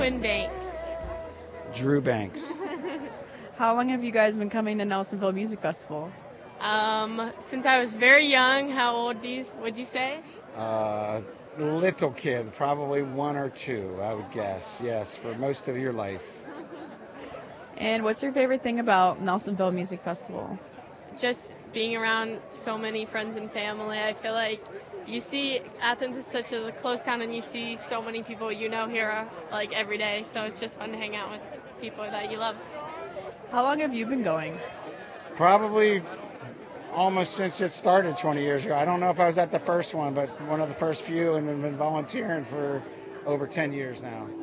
Quinn Banks. Drew Banks. How long have you guys been coming to Nelsonville Music Festival? Since I was very young. How old would you say? Little kid, probably 1 or 2, I would guess. Yes, for most of your life. And what's your favorite thing about Nelsonville Music Festival? Just being around so many friends and family. I feel like you see Athens is such a close town, and you see so many people here like every day. So it's just fun to hang out with people that you love. How long have you been going? Probably almost since it started 20 years ago. I don't know if I was at the first one, but one of the first few, and have been volunteering for over 10 years now.